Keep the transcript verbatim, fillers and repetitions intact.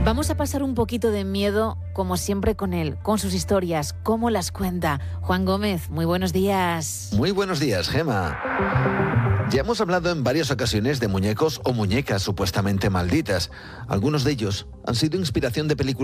Vamos a pasar un poquito de miedo, como siempre, con él, con sus historias, cómo las cuenta. Juan Gómez, muy buenos días. Muy buenos días, Gema. Ya hemos hablado en varias ocasiones de muñecos o muñecas supuestamente malditas. Algunos de ellos han sido inspiración de películas